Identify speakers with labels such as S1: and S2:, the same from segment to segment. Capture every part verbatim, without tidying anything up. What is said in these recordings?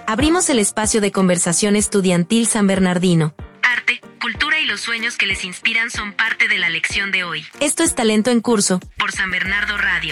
S1: abrimos el espacio de conversación estudiantil San Bernardino. Arte, cultura y los sueños que les inspiran son parte de la lección de hoy. Esto es Talento en Curso, por San Bernardo Radio.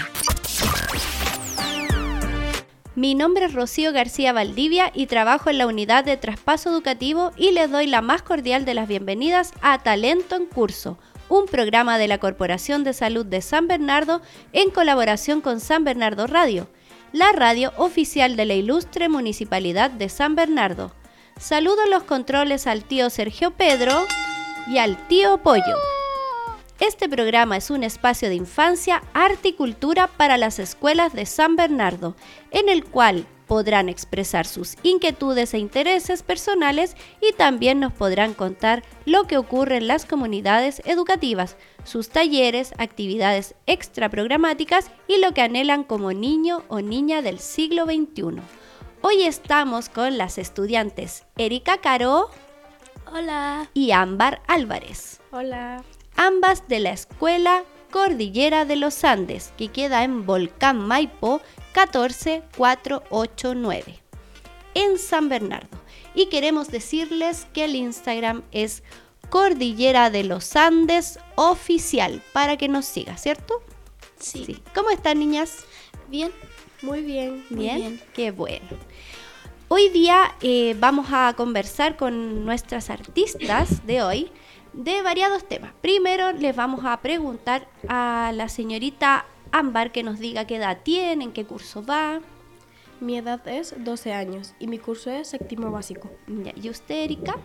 S2: Mi nombre es Rocío García Valdivia y trabajo en la unidad de traspaso educativo y les doy la más cordial de las bienvenidas a Talento en Curso, un programa de la Corporación de Salud de San Bernardo en colaboración con San Bernardo Radio, la radio oficial de la ilustre Municipalidad de San Bernardo. Saludo en los controles al tío Sergio Pedro y al tío Pollo. Este programa es un espacio de infancia, arte y cultura para las escuelas de San Bernardo, en el cual podrán expresar sus inquietudes e intereses personales y también nos podrán contar lo que ocurre en las comunidades educativas, sus talleres, actividades extraprogramáticas y lo que anhelan como niño o niña del siglo veintiuno. Hoy estamos con las estudiantes Erika Caro.
S3: Hola.
S2: Y Ámbar Álvarez.
S3: Hola.
S2: Ambas de la Escuela Cordillera de los Andes, que queda en Volcán Maipo catorce cuatrocientos ochenta y nueve, en San Bernardo. Y queremos decirles que el Instagram es Cordillera de los Andes Oficial, para que nos siga, ¿cierto?
S3: Sí.
S2: sí. ¿Cómo están, niñas?
S3: Bien. Muy bien.
S2: ¿Bien?
S3: Muy bien.
S2: Qué bueno. Hoy día eh, vamos a conversar con nuestras artistas de hoy de variados temas. Primero les vamos a preguntar a la señorita Ámbar que nos diga qué edad tiene, en qué curso va.
S4: Mi edad es doce años y mi curso es séptimo básico.
S2: Ya, ¿y usted, Erika?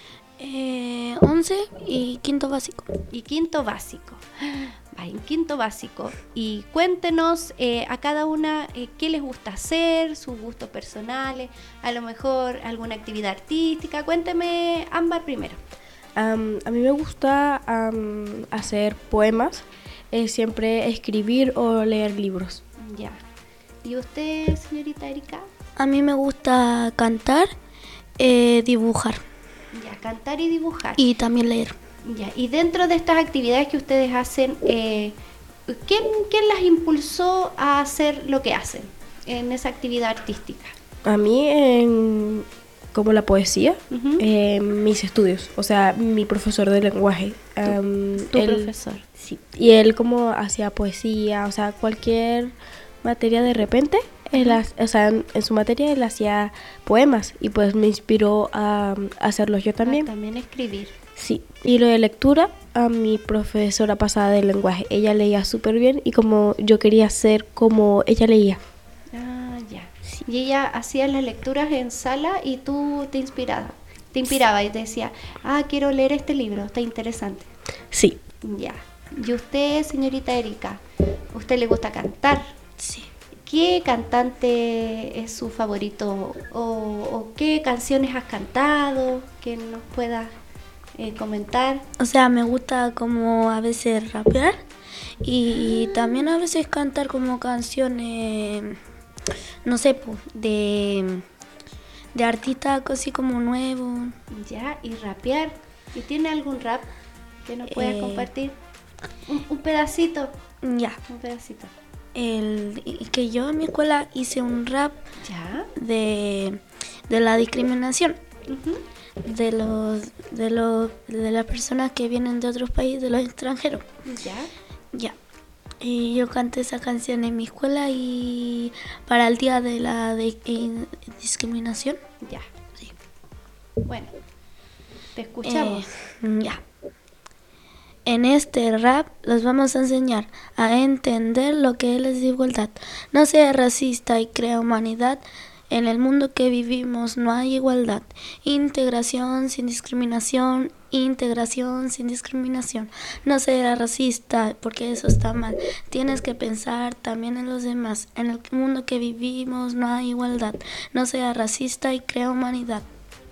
S3: Eh, once y quinto básico.
S2: Y quinto básico. Va en quinto básico. Y cuéntenos eh, a cada una eh, qué les gusta hacer, sus gustos personales, a lo mejor alguna actividad artística. Cuénteme, Ámbar, primero.
S4: Um, a mí me gusta um, hacer poemas, eh, siempre escribir o leer libros.
S2: Ya. ¿Y usted, señorita Erika?
S3: A mí me gusta cantar, eh, dibujar.
S2: Ya, cantar y dibujar.
S3: Y también leer.
S2: Ya, y dentro de estas actividades que ustedes hacen, eh, ¿quién, ¿quién las impulsó a hacer lo que hacen en esa actividad artística?
S4: A mí, en, como la poesía,
S2: Uh-huh.
S4: eh, mis estudios, o sea, mi profesor de lenguaje. Um,
S2: Tu
S4: él,
S2: profesor.
S4: Sí, y él como hacía poesía, o sea, cualquier materia de repente, él, ha- o sea, en, en su materia él hacía poemas y pues me inspiró a, a hacerlos yo también.
S2: Ah, también escribir.
S4: Sí, y lo de lectura, a mi profesora pasada de lenguaje, ella leía súper bien y como yo quería ser como ella leía.
S2: Ah, ya. Y ella hacía las lecturas en sala y tú te inspiraba, te inspiraba y te decía, ah, quiero leer este libro, está interesante.
S4: Sí,
S2: Ya. ¿Y usted, señorita Erika, usted le gusta cantar?
S3: Sí.
S2: ¿Qué cantante es su favorito o, o qué canciones has cantado que nos puedas eh, comentar?
S3: O sea, me gusta como a veces rapear y también a veces cantar como canciones, no sé, po, de, de artistas así como nuevos.
S2: Ya, y rapear. ¿Y tiene algún rap que nos puedas
S3: Eh.
S2: compartir? Un, un pedacito,
S3: Ya.
S2: un pedacito.
S3: El, y que yo en mi escuela hice un rap
S2: Ya.
S3: de, de la discriminación.
S2: Ujú.
S3: de los de los de las personas que vienen de otros países, de los extranjeros.
S2: Ya.
S3: Ya. Y yo canté esa canción en mi escuela y para el día de la de, eh, discriminación.
S2: Ya.
S3: Sí.
S2: Bueno, te escuchamos.
S3: Eh, ya. En este rap los vamos a enseñar a entender lo que es la desigualdad. No sea racista y crea humanidad. En el mundo que vivimos no hay igualdad. Integración sin discriminación, integración sin discriminación. No seas racista porque eso está mal. Tienes que pensar también en los demás. En el mundo que vivimos no hay igualdad. No seas racista y crea humanidad.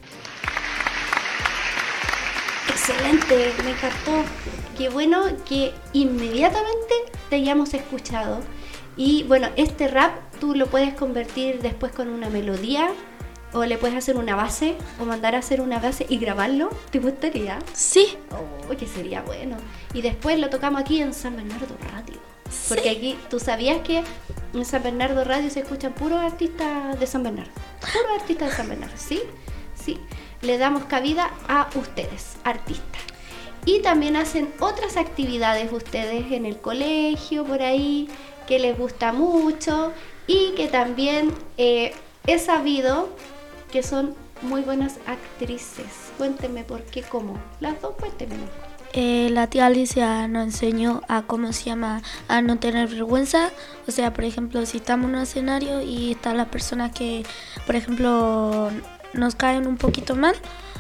S2: Excelente, me encantó. Qué bueno que inmediatamente te hayamos escuchado. Y bueno, este rap tú lo puedes convertir después con una melodía o le puedes hacer una base o mandar a hacer una base y grabarlo. ¿Te gustaría?
S3: Sí.
S2: Oh, que sería bueno. Y después lo tocamos aquí en San Bernardo Radio. Porque aquí, ¿tú sabías que en San Bernardo Radio se escuchan puros artistas de San Bernardo? Puro artista de San Bernardo, ¿sí? Sí. Le damos cabida a ustedes, artistas. Y también hacen otras actividades ustedes en el colegio, por ahí, que les gusta mucho y que también eh, he sabido que son muy buenas actrices. Cuéntenme por qué, cómo. Las dos, cuéntenme.
S3: Eh, la tía Alicia nos enseñó a cómo se llama, a no tener vergüenza. O sea, por ejemplo, si estamos en un escenario y están las personas que, por ejemplo, nos caen un poquito mal,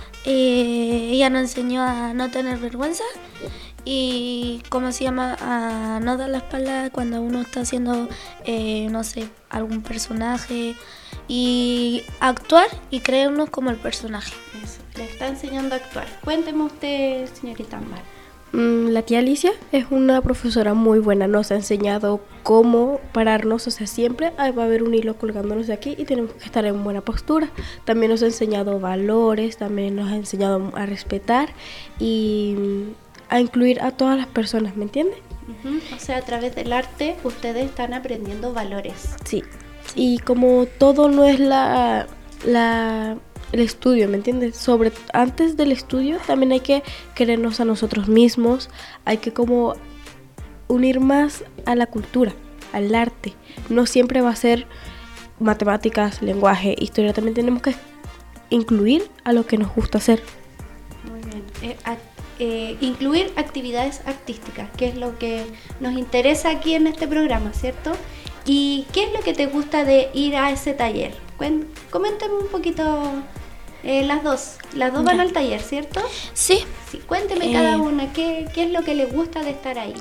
S3: eh, ella nos enseñó a no tener vergüenza y cómo se llama, a no dar la espalda cuando uno está haciendo, eh, no sé, algún personaje, y actuar y creernos como el personaje.
S2: Eso, le está enseñando a actuar. Cuénteme usted, señorita Ámbar.
S4: Mm, La tía Alicia es una profesora muy buena, nos ha enseñado cómo pararnos, o sea, siempre va a haber un hilo colgándonos de aquí y tenemos que estar en buena postura. También nos ha enseñado valores, también nos ha enseñado a respetar y a incluir a todas las personas, ¿me entiende?
S2: Uh-huh. O sea, a través del arte ustedes están aprendiendo valores.
S4: Sí, y como todo no es la, la el estudio, ¿me entiendes? Sobre, antes del estudio también hay que querernos a nosotros mismos, hay que como unir más a la cultura, al arte. No siempre va a ser matemáticas, lenguaje, historia, también tenemos que incluir a lo que nos gusta hacer.
S2: Muy bien. Eh, a, eh, incluir actividades artísticas, que es lo que nos interesa aquí en este programa, ¿cierto? ¿Y qué es lo que te gusta de ir a ese taller? Cuen- Coméntame un poquito, eh, las dos. Las dos van
S3: Ya.
S2: al taller, ¿cierto?
S3: Sí.
S2: Sí, cuénteme
S3: Eh,
S2: cada una, ¿qué, qué es lo que les gusta de estar ahí?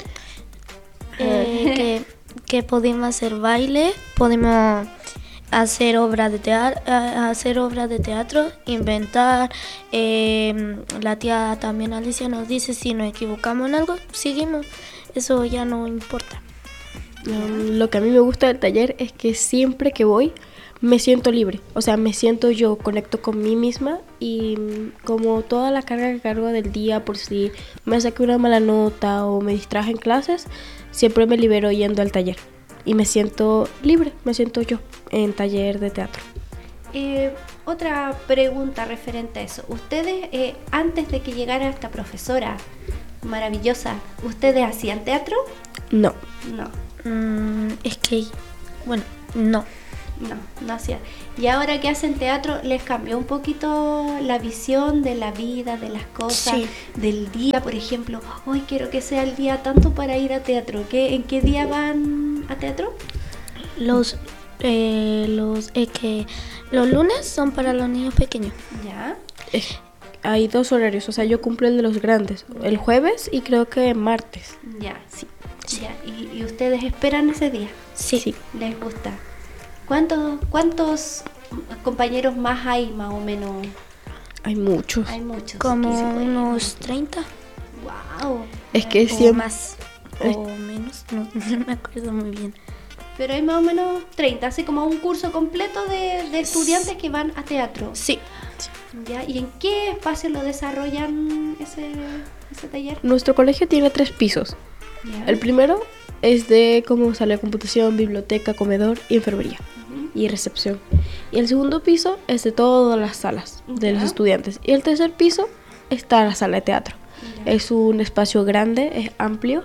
S3: Eh, que, que podemos hacer baile, podemos hacer obras de teatro, hacer obras de teatro, inventar. Eh, la tía también Alicia nos dice si nos equivocamos en algo, seguimos, eso ya no importa.
S4: Um, lo que a mí me gusta del taller es que siempre que voy me siento libre, o sea, me siento yo, conecto con mí misma y mm, como toda la carga que cargo del día, por si me saqué una mala nota o me distraje en clases, siempre me libero yendo al taller y me siento libre, me siento yo en taller de teatro.
S2: Eh, otra pregunta referente a eso. Ustedes, eh, antes de que llegara esta profesora maravillosa, ¿ustedes hacían teatro?
S4: No,
S2: No,
S3: Mm, es que, bueno, no.
S2: no, no hacían. Y ahora que hacen teatro, ¿les cambió un poquito la visión de la vida, de las cosas,
S3: Sí.
S2: del día? Por ejemplo, hoy quiero que sea el día tanto para ir a teatro. ¿Qué, ¿En qué día van a teatro?
S3: Los, eh, los, es que los lunes son para los niños pequeños.
S2: Ya.
S4: es- hay dos horarios, o sea, yo cumplo el de los grandes, el jueves y creo que martes.
S2: Ya, sí. Ya. ¿Y, y ustedes esperan ese día?
S3: Sí.
S4: Sí.
S2: ¿Les gusta? ¿Cuántos, cuántos compañeros más hay, más o menos?
S4: Hay muchos.
S2: Hay muchos.
S3: Como
S2: Sí, sí, bueno.
S3: unos treinta
S2: Wow.
S4: Es que
S3: o
S4: siempre...
S3: más o menos, no, no me acuerdo muy bien.
S2: Pero hay más o menos treinta, así como un curso completo de, de estudiantes que van a teatro.
S3: Sí.
S2: ¿Ya? ¿Y en qué espacio lo desarrollan ese, ese taller?
S4: Nuestro colegio tiene tres pisos.
S2: ¿Ya?
S4: El primero es de cómo sale la computación, biblioteca, comedor y enfermería
S2: Ujú.
S4: y recepción. Y el segundo piso es de todas las salas de los
S2: Ya.
S4: estudiantes. Y el tercer piso está la sala de teatro.
S2: Ya.
S4: Es un espacio grande, es amplio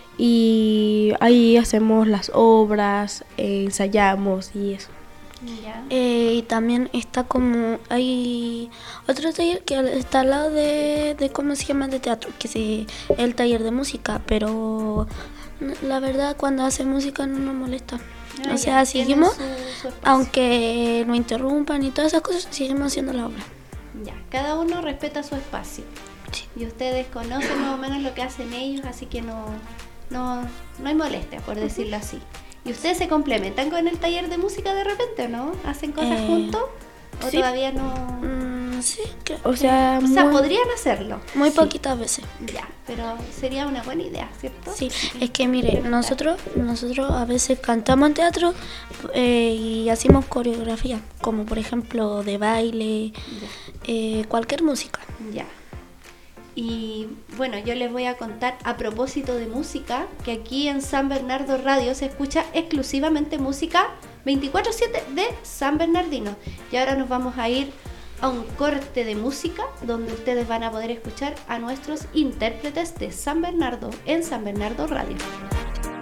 S4: y ahí hacemos las obras, eh, ensayamos y eso.
S2: Ya.
S3: Eh, y también está como, hay otro taller que está al lado de, de ¿cómo se llama? De teatro, que es el taller de música, pero la verdad cuando hace música no nos molesta.
S2: Ah,
S3: O sea,
S2: ya.
S3: seguimos,
S2: Tienen su- su espacio.
S3: aunque nos interrumpan y todas esas cosas, seguimos haciendo la obra.
S2: Ya, cada uno respeta su espacio.
S3: Sí.
S2: Y ustedes conocen más o menos lo que hacen ellos, así que no, no, no hay molestia, por decirlo así. ¿Y ustedes se complementan con el taller de música de repente, no? ¿Hacen cosas
S3: Eh,
S2: juntos? ¿O
S4: sí.
S2: todavía no?
S3: Mm, sí, creo
S4: O
S3: que
S4: sea,
S2: O sea,
S4: muy-
S2: podrían hacerlo.
S3: muy
S4: sí.
S3: poquitas veces.
S2: Ya, pero sería una buena idea, ¿cierto?
S3: Sí, es que mire, nosotros nosotros a veces cantamos en teatro eh, y hacemos coreografía, como por ejemplo de baile, eh, cualquier música.
S2: Ya. Y bueno, yo les voy a contar a propósito de música, que aquí en San Bernardo Radio se escucha exclusivamente música veinticuatro siete de San Bernardino. Y ahora nos vamos a ir a un corte de música donde ustedes van a poder escuchar a nuestros intérpretes de San Bernardo en San Bernardo Radio.